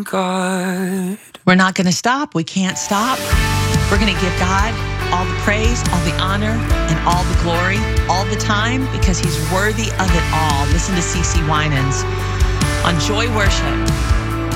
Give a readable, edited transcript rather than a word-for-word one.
God. We're not going to stop. We can't stop. We're going to give God all the praise, all the honor, and all the glory all the time because he's worthy of it all. Listen to CeCe Winans on Joy Worship.